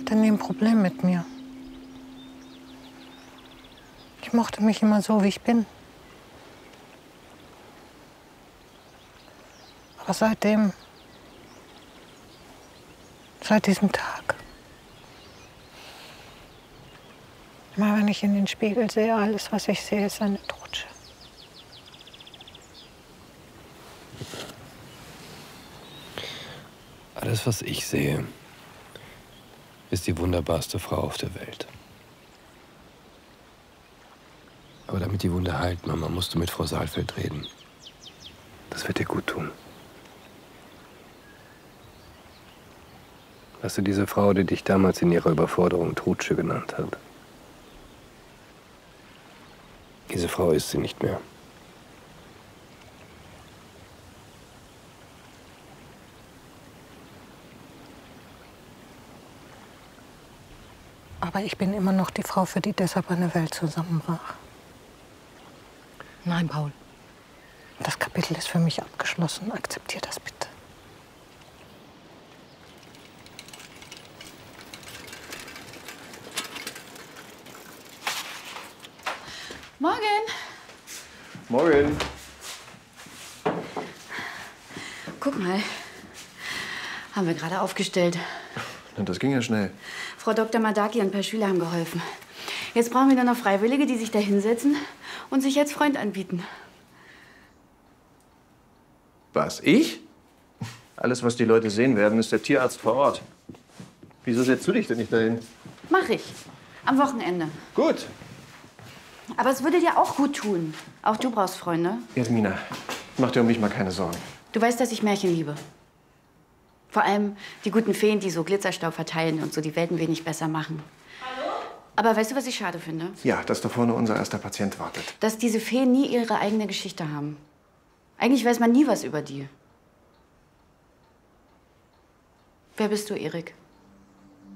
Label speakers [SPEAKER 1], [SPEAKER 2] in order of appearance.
[SPEAKER 1] hatte nie ein Problem mit mir. Ich mochte mich immer so, wie ich bin. Aber seit diesem Tag, immer wenn ich in den Spiegel sehe, alles, was ich sehe, ist eine Trutsche.
[SPEAKER 2] Alles, was ich sehe, ist die wunderbarste Frau auf der Welt. Aber damit die Wunde heilt, Mama, musst du mit Frau Saalfeld reden. Das wird dir gut tun. Weißt du, diese Frau, die dich damals in ihrer Überforderung Trutsche genannt hat? Diese Frau ist sie nicht mehr.
[SPEAKER 1] Aber ich bin immer noch die Frau, für die deshalb eine Welt zusammenbrach. Nein, Paul. Das Kapitel ist für mich abgeschlossen. Akzeptier das bitte.
[SPEAKER 3] Morgen.
[SPEAKER 2] Morgen.
[SPEAKER 3] Guck mal. Haben wir gerade aufgestellt.
[SPEAKER 2] Na, das ging ja schnell.
[SPEAKER 3] Frau Dr. Madaki und ein paar Schüler haben geholfen. Jetzt brauchen wir nur noch Freiwillige, die sich da hinsetzen und sich als Freund anbieten.
[SPEAKER 4] Was, ich? Alles, was die Leute sehen werden, ist der Tierarzt vor Ort. Wieso setzt du dich denn nicht dahin?
[SPEAKER 3] Mach ich. Am Wochenende.
[SPEAKER 4] Gut.
[SPEAKER 3] Aber es würde dir auch gut tun. Auch du brauchst Freunde.
[SPEAKER 4] Jasmina, mach dir um mich mal keine Sorgen.
[SPEAKER 3] Du weißt, dass ich Märchen liebe. Vor allem die guten Feen, die so Glitzerstaub verteilen und so die Welt ein wenig besser machen. Hallo? Aber weißt du, was ich schade finde?
[SPEAKER 4] Ja, dass da vorne unser erster Patient wartet.
[SPEAKER 3] Dass diese Feen nie ihre eigene Geschichte haben. Eigentlich weiß man nie was über die. Wer bist du, Erik?